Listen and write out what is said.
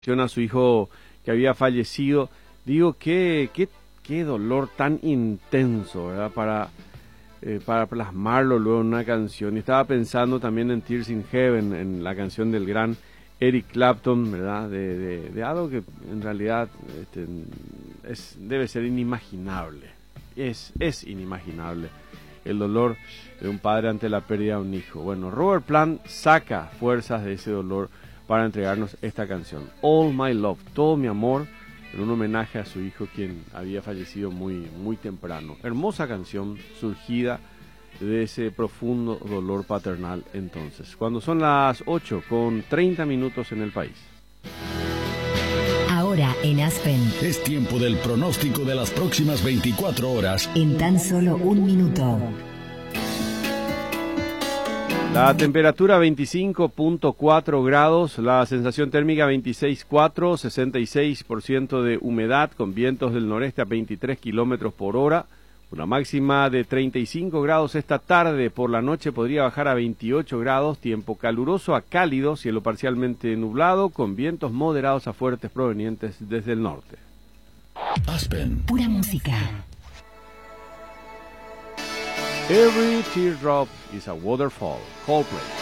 a su hijo que había fallecido. Digo, qué dolor tan intenso, ¿verdad? Para plasmarlo luego en una canción. Y estaba pensando también en Tears in Heaven, en la canción del gran Eric Clapton, ¿verdad? De algo que en realidad debe ser inimaginable. Es inimaginable el dolor de un padre ante la pérdida de un hijo. Bueno, Robert Plant saca fuerzas de ese dolor para entregarnos esta canción, All My Love, todo mi amor, en un homenaje a su hijo quien había fallecido muy temprano. Hermosa canción surgida de ese profundo dolor paternal entonces. Cuando son las 8:30 en el país. Ahora en Aspen. Es tiempo del pronóstico de las próximas 24 horas. En tan solo un minuto. La temperatura 25.4 grados, la sensación térmica 26.4, 66% de humedad con vientos del noreste a 23 kilómetros por hora. Una máxima de 35 grados esta tarde, por la noche podría bajar a 28 grados, tiempo caluroso a cálido, cielo parcialmente nublado, con vientos moderados a fuertes provenientes desde el norte. Aspen. Pura música. Every teardrop is a waterfall. Coldplay.